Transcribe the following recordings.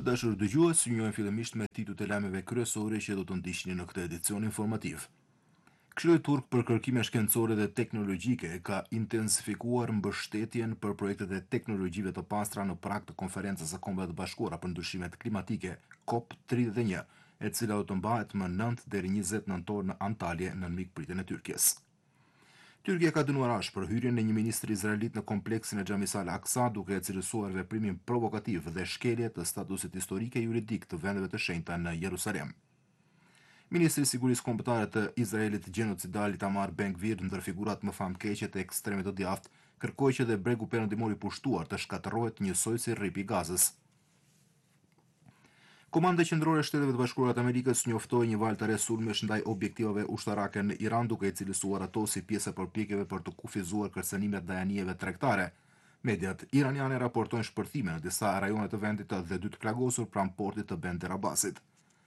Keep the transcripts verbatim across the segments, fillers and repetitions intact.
Të dashur dëgjues, ju njohim fillimisht me titujt e lajmeve kryesore që do të ndiqni në këtë edicion informativ. Këshilli turk për kërkime shkencore dhe teknologjike ka intensifikuar mbështetjen për projektet e teknologjive të pastra në prag të konferencës së Kombeve të Bashkuara për ndryshimet klimatike COP tridhjet e një, e cila do të mbahet më nëntë deri njëzet nëntor në Antalje në mikpritjen e Tyrkisë. Tyrkia ka dënuar ashpër hyrjen e një ministri izraelit në kompleksin e Xhamisë al-Aqsa, duke e cilësuar veprimin provokativ dhe shkelje të statusit historik e juridik të vendeve të shenjta në Jerusalem. Ministri i Sigurisë Kombëtare të Izraelit gjenocidal Itamar Ben-Gvir, ndër figurat më famkeqe të ekstremit të djathtë, kërkoi që dhe bregu perëndimor i pushtuar të shkatërrohet njësoj si rripi i Gazës. Komanda qendrore e Shteteve të Bashkuara të Amerikës njoftoi një valë të re sulmesh ndaj objektivave ushtarake në Iran, duke i cilësuar ato si pjesë e përpjekjeve për të kufizuar kërcënimet dajanijeve tregtare. Mediat iraniane raportojnë shpërthime në disa rajone të vendit dhe dy të plagosur pranë portit të Bandar Abbasit.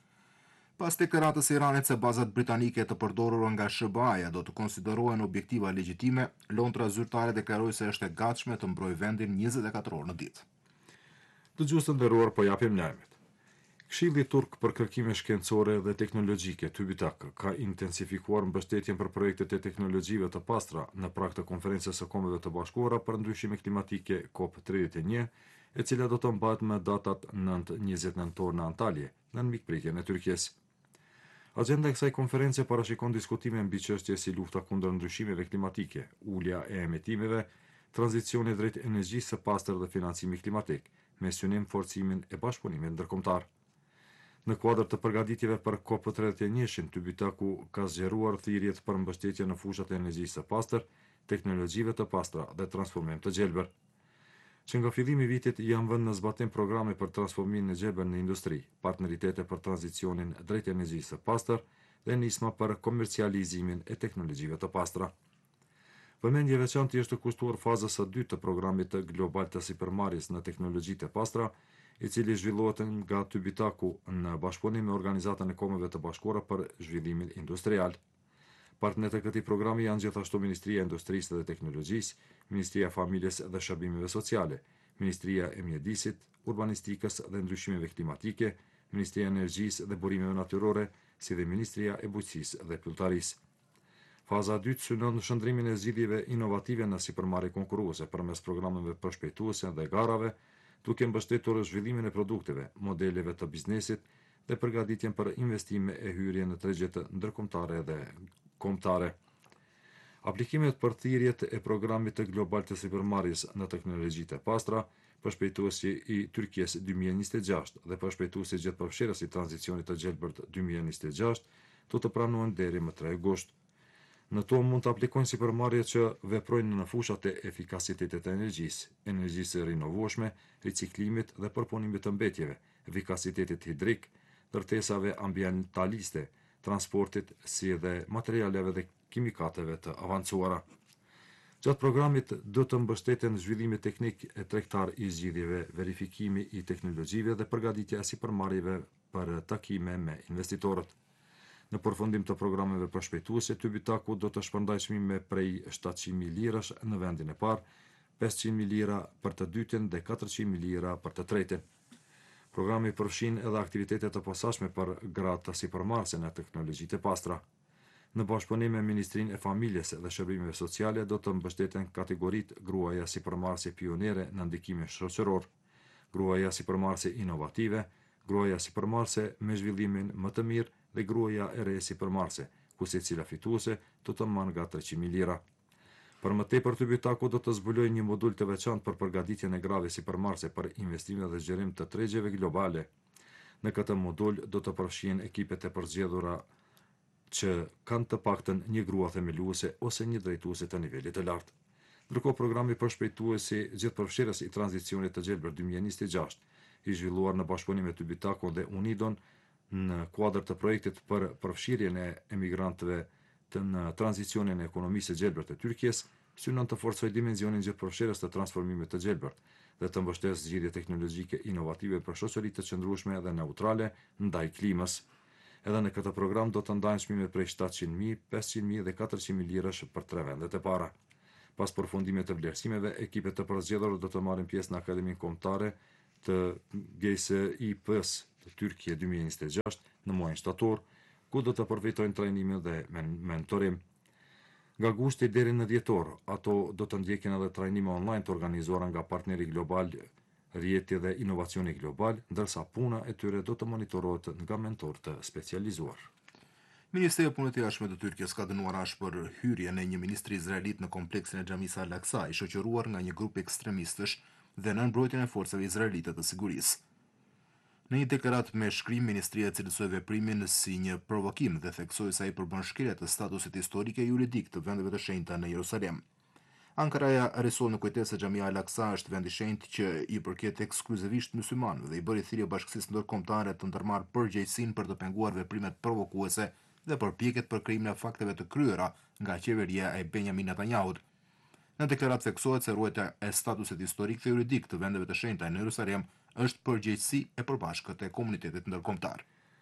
Pas deklaratës së Iranit se bazat britanike të përdorura nga S B A-ja do të konsiderohen objektiva legjitime, Londra zyrtare deklaroi se është e gatshme të mbrojë vendin njëzet e katër orë në ditë. Dëgjues të nderuar, po japim lajmet. Këshilli turk për kërkime shkencore dhe teknologjike T B T A K ka intensifikuar mbështetjen për projektet e teknologjive të pastra në prag të konferencës së Kombeve të Bashkuara për ndryshime klimatike COP tridhjet e një, e cila do të mbahet me datat nëntë njëzet nëntor në Antalje, në mikpritjen e Tyrkisë. Agenda e kësaj konference parashikon diskutime mbi çështje si lufta kundër ndryshimeve klimatike, ulja e emetimeve, tranzicioni drejt energjisë së pastër dhe financimi klimatik, me synim forcimin e bashkëpunimit ndërkombëtar. Në kuadër të përgatitjeve për COP tridhjet e një-shin, T B T A K-u ka zgjeruar thirrjet për mbështetje në fushat e energjisë së pastër, teknologjive të pastra dhe transformim të gjelbër. Që nga fillimi i vitit janë vënë në zbatim programe për transformimin e gjelbër në industri, partneritete për tranzicionin drejt energjisë së pastër dhe nisma për komercializimin e teknologjive të pastra. Vëmendje veçantë është kushtuar fazës së dytë të programit global të sipërmarrjes në teknologjitë e pastra, i cili zhvillohet nga T B T A K-u në bashkëpunim me Organizatën e Kombeve të Bashkuara për zhvillimin industrial. Partnerët e këtij programi janë gjithashtu Ministria e Industrisë dhe Teknologjisë, Ministria e Familjes dhe Shërbimeve Sociale, Ministria e Mjedisit, Urbanistikës dhe Ndryshimeve Klimatike, Ministria e Energjisë dhe Burimeve Natyrore, si dhe Ministria e Bujqësisë dhe Pylltarisë. Faza e dytë synon shndrimin e zgjidhjeve inovative në sipërmarrje konkurruese përmes programeve përshpejtuese dhe garave, duke mbështetur zhvillimin e produkteve, modeleve të biznesit dhe përgatitjen për investime e hyrje në tregjet ndërkombëtare dhe kombëtare. Aplikimet për thirrjet e programit global të sipërmarrjes në teknologjitë e pastra, përshpejtuesi i Tyrkisë dy mijë e njëzet e gjashtë dhe përshpejtuesi gjithëpërfshirës i tranzicionit të gjelbërt dy mijë e njëzet e gjashtë, do të pranohen deri më tre gusht. Në to mund të aplikojnë sipërmarrje që veprojnë në fushat e efikasitetit të energjisë, energjisë rinovueshme, riciklimit dhe përpunimit të mbetjeve, efikasitetit hidrik, ndërtesave ambientaliste, transportit, si dhe materialeve dhe kimikateve të avancuara. Gjatë programit do të mbështeten zhvillimi teknik e tregtar i zgjidhjeve, verifikimi i teknologjive dhe përgatitja e sipërmarrjeve për takime me investitorët. Në përfundim të programeve përshpejtuese, T B T A K-u do të shpërndajë çmime prej shtatëqind mijë lirash në vendin e parë, pesëqind mijë lira për të dytin dhe katërqind mijë lira për të tretin. Programi përfshin edhe aktivitete të posaçme për gratë të sipërmarrëse në teknologjitë e pastra. Në bashkëpunim me Ministrinë e Familjes dhe Shërbimeve Sociale do të mbështeten kategoritë gruaja sipërmarrëse pionere në ndikimin shoqëror, gruaja sipërmarrëse inovative, gruaja sipërmarrëse me zhvillimin më të mirë dhe gruaja e re sipërmarrëse, ku secila fituese do të marrë nga treqind mijë lira. Për më tepër, T B T A K-u do të zbulojë një modul të veçantë për përgatitjen e grave sipërmarrëse për investime dhe zgjerim të tregjeve globale. Në këtë modul do të përfshihen ekipet e përzgjedhura që kanë të paktën një grua themeluese ose një drejtuese të nivelit të lartë. Ndërkohë, programi përshpejtuesi gjithëpërfshirës i tranzicionit të gjelbër dy mijë e njëzet e gjashtë, i zhvilluar në bashkëpunim me T B T A K-un dhe UNIDO-n në kuadër të projektit për përfshirjen e emigrantëve të në tranzicionin e ekonomisë së gjelbërt të Tyrkisë, synon të forcojë dimensionin gjithëpërfshirës të transformimit të gjelbërt dhe të mbështesë zgjidhje teknologjike inovative për shoqëri të qëndrueshme dhe neutrale ndaj klimës. Edhe në këtë program do të ndahen çmimet prej shtatëqind mijë, pesëqind mijë dhe katërqind mijë lirash për tre vendet e para. Pas përfundimit të vlerësimeve, ekipet të përzgjedhura do të marrin pjesë në Akademinë Kombëtare të G S I P-s të Tyrkie dy mijë e njëzet e gjashtë në muajin shtator, ku do të përfitojnë trajnime dhe mentorim. Nga gushti deri në dhjetor, ato do të ndjekin edhe trajnime online të organizuara nga partneri global Rjeti dhe Inovacioni Global, ndërsa puna e tyre do të monitorohet nga mentor të specializuar. Ministri i Punës së Jashtme të Tyrkisë ka dënuar ashtë për hyrjen e një ministri izraelit në kompleksin e xhamisë Al-Aqsa, i shoqëruar nga një grup ekstremistësh dhe në mbrojtjen e forcave izraelite të sigurisë. Në një deklaratë me shkrim, ministria cilësoi veprimin si një provokim dhe theksoi se ai përbën shkelje të statusit historik e juridik të vendeve të shenjta në Jerusalem. Ankaraja risol në kujtesë se Xhamia Al-Aqsa është vend i shenjtë që i përket ekskluzivisht myslimanëve dhe i bëri thirrje bashkësisë ndërkombëtare të ndërmarrë përgjegjësinë për të penguar veprimet provokuese dhe përpjekjet për krijimin e fakteve të kryera nga qeveria e Benjamin Netanyahut. Në deklaratë theksohet se ruajtja e statusit historik dhe juridik të vendeve të shenjta në Jerusalem është përgjegjësi e përbashkët e komunitetit ndërkombëtar.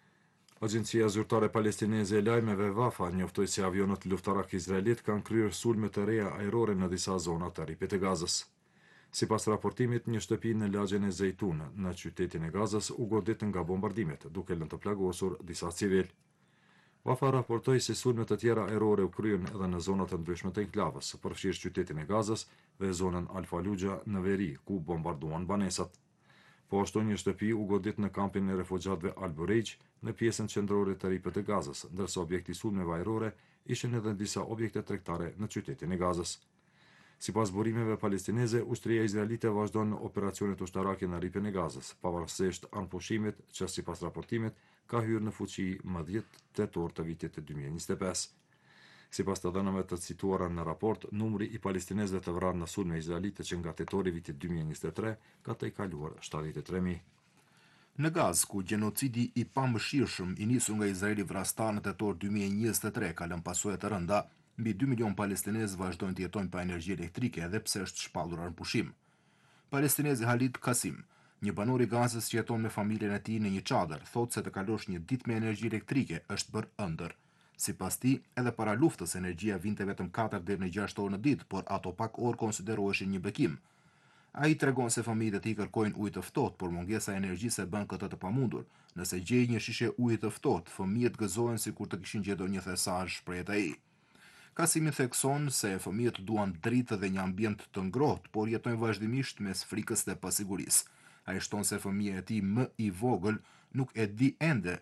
Agjencia Zyrtare Palestineze e Lajmeve Wafa njoftoi se avionët luftarak izraelit kanë kryer sulme të reja ajrore në disa zona të ripit të Gazës. Sipas raportimit, një shtëpi në lagjen e Zejtun në qytetin e Gazës u godit nga bombardimet, duke lënë të plagosur disa civil. Wafa raportoi se sulme të tjera ajrore u kryen edhe në zonat të ndryshme të enklavës, përfshirë qytetin e Gazës dhe zonën Al-Fallujah në veri, ku bombarduan banesat. Po ashtu një shtëpi u godit në kampin e refugjatëve Al-Bureij në pjesën qendrore të ripit të Gazës, ndërsa objekti i sulmeve ajrore ishin edhe disa objekte tregtare në qytetin e Gazës. Sipas burimeve palestineze, ushtria izraelite vazhdon operacionet ushtarake në ripin e Gazës, pavarësisht anëpushimit që sipas raportimit ka hyrë në fuqi më dhjetë tetor të vitit të dy mijë e njëzet e pesë. Sipas të dhënave të cituara në raport, numri i palestinezëve të vrarë në sulme izraelite që nga tetori vitit dy mijë e njëzet e tre ka tejkaluar shtatëdhjetë e tre mijë. Në Gazë, ku gjenocidi i pamëshirshëm i nisur nga Izraeli vrastar në tetor dy mijë e njëzet e tre ka lënë pasojë të rënda, mbi dy milion palestinezë vazhdojnë të jetojnë pa energji elektrike edhe pse është shpallur anëpushim. Palestinezi Halid Kasim, një banor i Gazës që jeton me familjen e tij në një çadër, thotë se të kalosh një ditë me energji elektrike është bërë ëndër. Sipas tij, edhe para luftës energjia vinte vetëm katër deri në gjashtë orë në ditë, por ato pak orë konsideroheshin një bekim. Ai tregon se familjet e tij kërkojnë ujë të ftohtë, por mungesa e energjisë e bën këtë të pamundur. Nëse gjej një shishe uji të ftohtë, fëmijët gëzohen sikur të kishin gjetur një thesazh, shpreh ai. Kasimi thekson se fëmijët duan dritë dhe një ambient të ngrohtë, por jetojnë vazhdimisht mes frikës dhe pasigurisë. Ai shton se fëmia e tij më i vogël nuk e di ende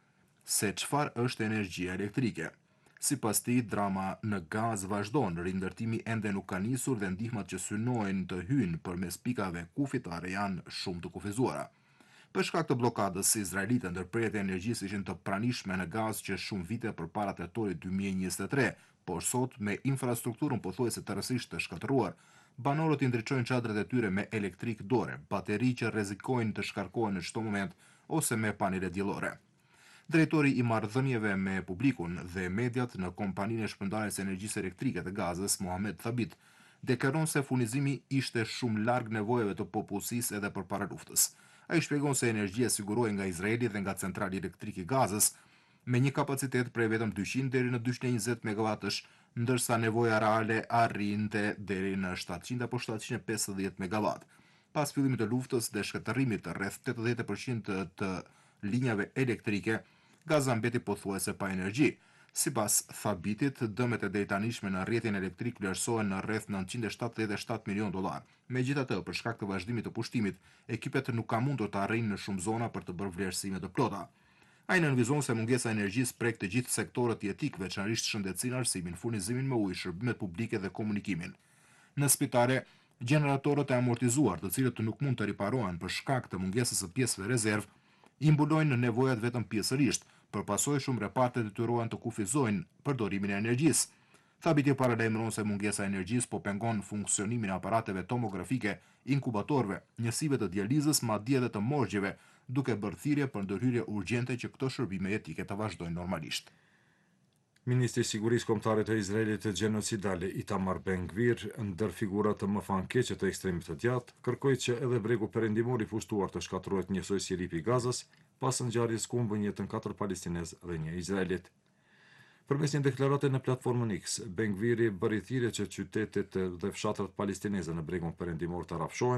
se çfarë është energjia elektrike. Sipas tij, drama në Gazë vazhdon, rindërtimi ende nuk ka nisur dhe ndihmat që synojnë të hyjnë përmes pikave kufitare janë shumë të kufizuara. Për shkak të bllokadës izraelite, ndërprerjet e energjisë ishin të pranishme në Gazë që shumë vite përpara tetorit dy mijë e njëzet e tre, por sot me infrastrukturën pothuajse tërësisht të shkatëruar, banorët i ndriçojnë çadrat e tyre me elektrik dore, bateri që rrezikojnë të shkarkohen në çdo moment ose me panele diellore. Drejtori i marrëdhënieve me publikun dhe mediat në kompaninë e shpërndarjes së energjisë elektrike të Gazës, Mohamed Thabit, deklaron se furnizimi ishte shumë larg nevojave të popullsisë edhe përpara luftës. Ai shpjegon se energjia sigurohej nga Izraeli dhe nga centrali elektrik i Gazës me një kapacitet prej vetëm dyqind deri në dyqind e njëzet megawattësh, ndërsa nevoja reale arrinte deri në shtatëqind apo shtatëqind e pesëdhjetë megawatt. Pas fillimit të luftës dhe shkatërrimit të rreth tetëdhjetë përqind të, të linjave elektrike, Gaza mbeti pothuajse pa energji. Sipas Thabitit, dëmet e drejtanishme në rrjetin elektrik vlerësohen në rreth nëntëqind e shtatëdhjetë e shtatë milion dollar. Megjithatë, për shkak të vazhdimit të pushtimit, ekipet nuk kanë mundur të arrijnë në shumë zona për të bërë vlerësime të plota. Ai nënvizon se mungesa e energjisë prek të gjithë sektorët jetik, veçanërisht shëndetësinë, arsimin, furnizimin me ujë, shërbimet publike dhe komunikimin. Në spitale, gjeneratorët e amortizuar, të cilët nuk mund të riparohen për shkak të mungesës së pjesëve rezervë, i mbulojnë në nevojat vetëm pjesërisht, për pasojë shumë reparte detyrohen të kufizojnë përdorimin e energjisë. Thabiti paralajmëron se mungesa e energjisë po pengon funksionimin e aparateve tomografike, inkubatorëve, njësive të dializës, madje edhe të morgjeve, duke bërë thirrje për ndërhyrje urgjente që këto shërbime etike të vazhdojnë normalisht. Ministri i Sigurisë Kombëtare të Izraelit gjenocidale Itamar Ben-Gvir, ndër figura të mëfankeqe të ekstremit të djathtë, kërkoi që edhe bregu perëndimor i pushtuar të shkatërrohet njësoj si ripi i Gazës, pas ngjarjes ku humbën jetën katër palestinezë dhe një izraelit. Përmes një deklarate në platformën X, Ben-Gviri bëri thirrje që qytetet dhe fshatrat palestineze në bregun perëndimor të rrafshohen,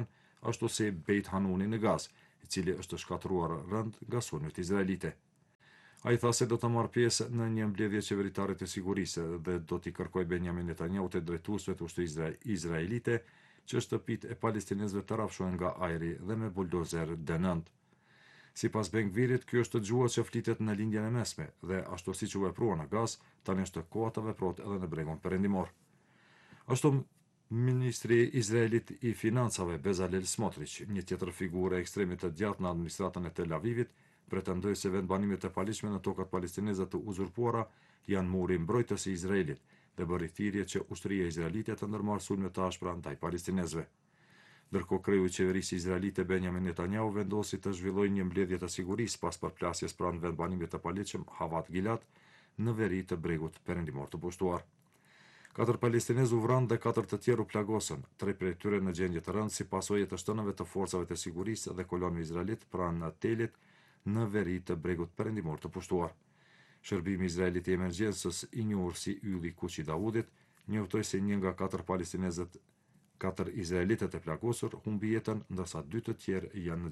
ashtu si Beit Hanuni në Gaz, i cili është shkatruar rënd nga sulmet izraelite. A i tha se do të marrë pjesë në një mbledhje qeveritare të sigurisë dhe do t'i kërkoj Benjamin Netanyahu të drejtuesve të ushtrisë izraelite që shtëpitë e palestinezëve të rafshohen nga ajri dhe me buldozer dënënd. Si pas Ben-Gvirit, kjo është gjua që flitet në lindjen e mesme dhe ashtu si që veprua në Gaz, tani është koha të veprot edhe në bregun perëndimor. Ashtu Ministri Izraelit i Financave Bezalel Smotrich, një tjetër figurë e ekstremit të djathtë në administratën e Tel Avivit, pretendoi se vendbanimet e paligjshme në tokat palestineze të uzurpuara janë muri mbrojtës i Izraelit dhe bëri thirrje që ushtria izraelite të ndërmarrë sulme të ashpra ndaj palestinezëve. Ndërkohë kreu i qeverisë izraelite Benjamin Netanyahu vendosi të zhvillojë një mbledhje të sigurisë pas përplasjes pranë vendbanimit të paligjshëm Havat Gilat në veri të bregut perëndimor të pushtuar. Katër palestinezë u vranë dhe katër të tjerë u plagosën, tre prej tyre në gjendje të rëndë si pasojë të shtënëve të forcave të sigurisë dhe kolonëve izraelit pranë telit në veri të bregut perëndimor të pushtuar. Shërbimi izraelit i emergjencës, i njohur si ylli Kuq i Davudit, njoftoi se një nga katër palestinezët, katër izraelitët e plagosur humbi jetën, ndërsa dy të tjerë janë në